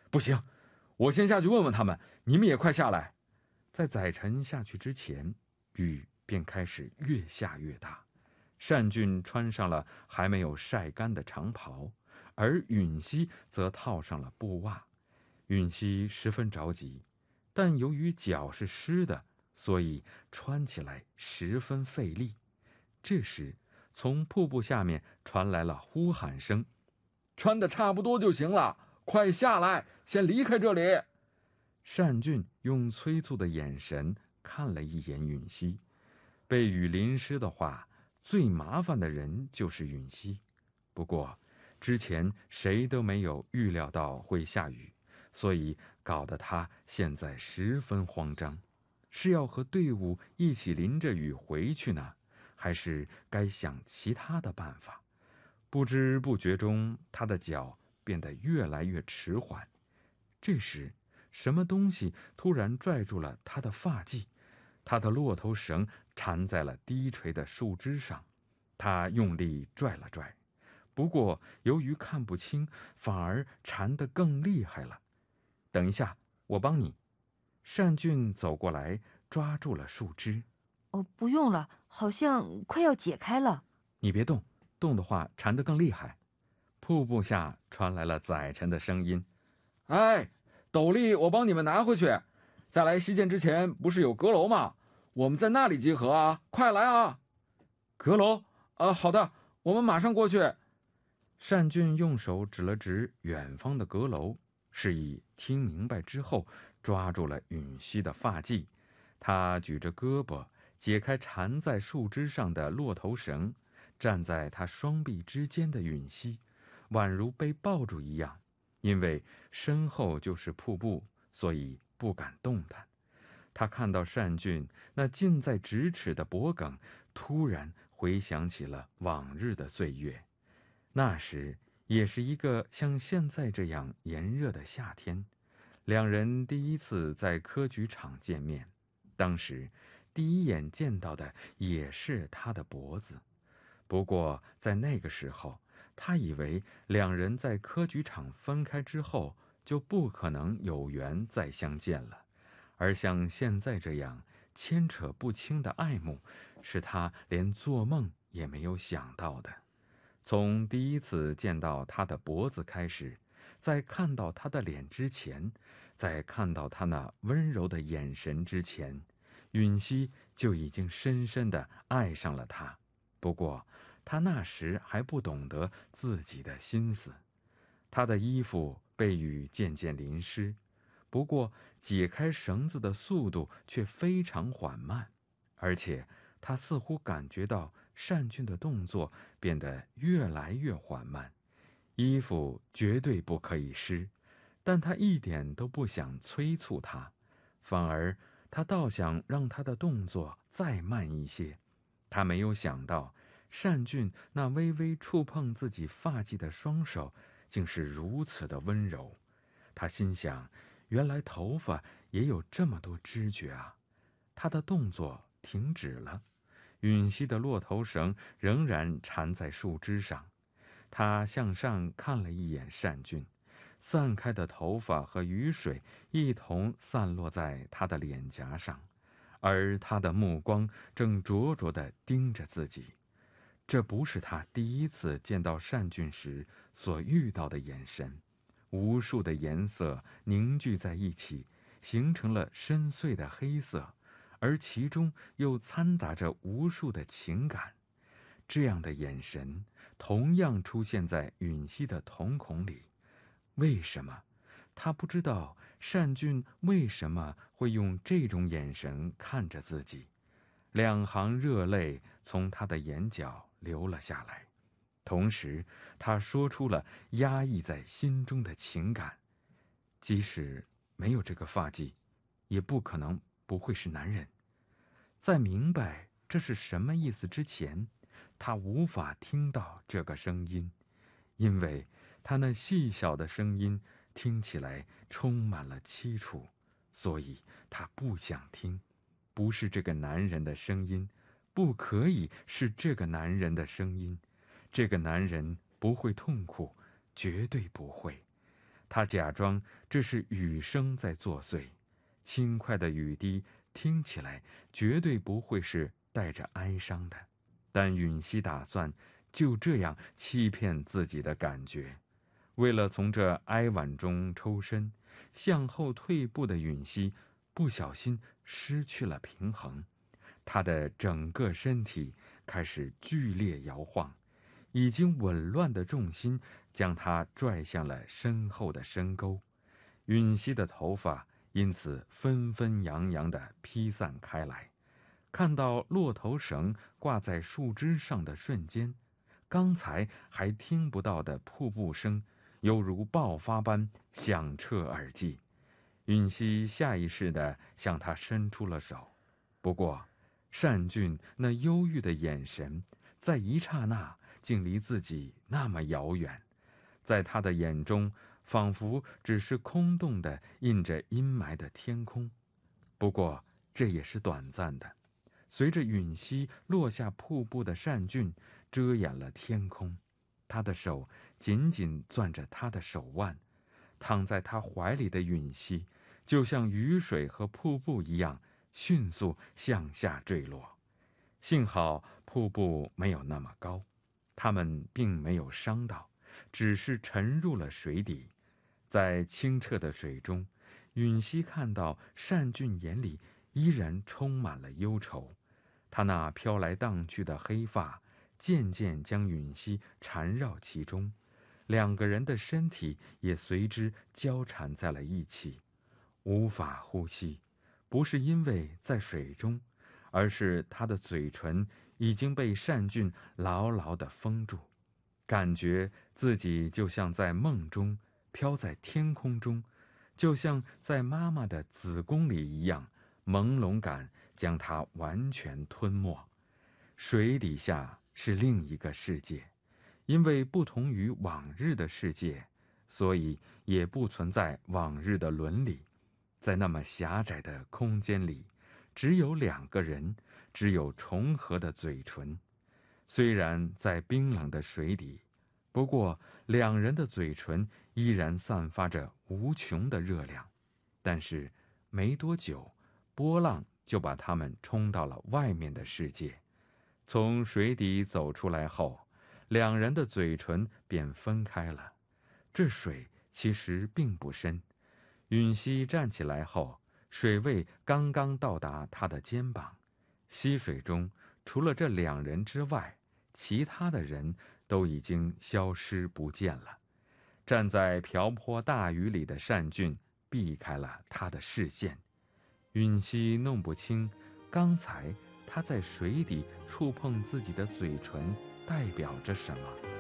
不行，我先下去问问他们，你们也快下来。在宰臣下去之前，雨便开始越下越大。单俊穿上了还没有晒干的长袍，而允熙则套上了布袜。允熙十分着急，但由于脚是湿的，所以穿起来十分费力。这时，从瀑布下面传来了呼喊声：“穿得差不多就行了，快下来，先离开这里。”单俊用催促的眼神看了一眼允熙。被雨淋湿的话，最麻烦的人就是允熙。不过，之前谁都没有预料到会下雨，所以搞得他现在十分慌张。是要和队伍一起淋着雨回去呢，还是该想其他的办法？不知不觉中，他的脚变得越来越迟缓。这时，什么东西突然拽住了他的发髻，他的骆头绳缠在了低垂的树枝上。他用力拽了拽，不过由于看不清，反而缠得更厉害了。等一下，我帮你。单俊走过来，抓住了树枝。 不用了，好像快要解开了。 你别动，动的话缠得更厉害。瀑布下传来了宰臣的声音：“哎，斗笠我帮你们拿回去。在来西涧之前，不是有阁楼吗？我们在那里集合啊！快来啊！”阁楼？好的，我们马上过去。单俊用手指了指远方的阁楼，示意听明白之后，抓住了允熙的发髻。他举着胳膊，解开缠在树枝上的骆头绳，站在他双臂之间的允熙，宛如被抱住一样。因为身后就是瀑布，所以不敢动弹。他看到单俊那近在咫尺的脖颈，突然回想起了往日的岁月。那时也是一个像现在这样炎热的夏天，两人第一次在科举场见面。当时第一眼见到的也是他的脖子，不过在那个时候，他以为两人在科举场分开之后就不可能有缘再相见了，而像现在这样牵扯不清的爱慕，是他连做梦也没有想到的。从第一次见到他的脖子开始，在看到他的脸之前，在看到他那温柔的眼神之前，允熙就已经深深地爱上了他。不过他那时还不懂得自己的心思。他的衣服被雨渐渐淋湿，不过解开绳子的速度却非常缓慢，而且他似乎感觉到单俊的动作变得越来越缓慢。衣服绝对不可以湿，但他一点都不想催促他，反而他倒想让他的动作再慢一些。他没有想到单俊那微微触碰自己发髻的双手竟是如此的温柔。他心想，原来头发也有这么多知觉啊。他的动作停止了，允熙的骆头绳仍然缠在树枝上。他向上看了一眼单俊，散开的头发和雨水一同散落在他的脸颊上，而他的目光正灼灼地盯着自己。这不是他第一次见到单俊时所遇到的眼神，无数的颜色凝聚在一起，形成了深邃的黑色，而其中又掺杂着无数的情感。这样的眼神同样出现在允熙的瞳孔里。为什么？他不知道单俊为什么会用这种眼神看着自己。两行热泪从他的眼角流了下来，同时他说出了压抑在心中的情感。即使没有这个发髻，也不可能不会是男人。在明白这是什么意思之前，他无法听到这个声音，因为他那细小的声音听起来充满了凄楚，所以他不想听。不是这个男人的声音，不可以是这个男人的声音。这个男人不会痛苦，绝对不会。 他假装这是雨声在作祟，轻快的雨滴听起来绝对不会是带着哀伤的。但允熙打算就这样欺骗自己的感觉。为了从这哀婉中抽身，向后退步的允熙不小心失去了平衡，她的整个身体开始剧烈摇晃，已经紊乱的重心将她拽向了身后的深沟。允熙的头发因此纷纷扬扬地披散开来。看到骆头绳挂在树枝上的瞬间，刚才还听不到的瀑布声犹如爆发般响彻耳际。允熙下意识地向他伸出了手，不过单俊那忧郁的眼神在一刹那竟离自己那么遥远，在他的眼中仿佛只是空洞的印着阴霾的天空。不过这也是短暂的，随着允熙落下瀑布的单俊遮掩了天空，他的手紧紧攥着他的手腕，躺在他怀里的允熙就像雨水和瀑布一样迅速向下坠落。幸好瀑布没有那么高，他们并没有伤到，只是沉入了水底。在清澈的水中，允熙看到单俊眼里依然充满了忧愁，他那飘来荡去的黑发渐渐将允熙缠绕其中，两个人的身体也随之交缠在了一起，无法呼吸，不是因为在水中，而是他的嘴唇已经被单俊牢牢地封住，感觉自己就像在梦中飘在天空中，就像在妈妈的子宫里一样，朦胧感将它完全吞没。水底下是另一个世界，因为不同于往日的世界，所以也不存在往日的伦理。在那么狭窄的空间里，只有两个人，只有重合的嘴唇。虽然在冰冷的水底，不过两人的嘴唇依然散发着无穷的热量。但是没多久，波浪就把他们冲到了外面的世界。从水底走出来后，两人的嘴唇便分开了。这水其实并不深，允熙站起来后，水位刚刚到达他的肩膀。溪水中除了这两人之外，其他的人都已经消失不见了。站在瓢泼大雨里的单俊避开了他的视线。允熙弄不清刚才他在水底触碰自己的嘴唇代表着什么。